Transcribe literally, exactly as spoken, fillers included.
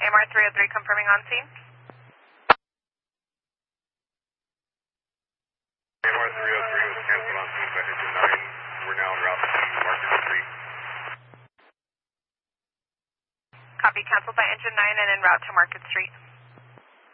M R three oh three confirming on scene. M R three oh three was canceled on scene by engine nine. We're now en route to Market Street. Copy, canceled by engine nine and en route to Market Street.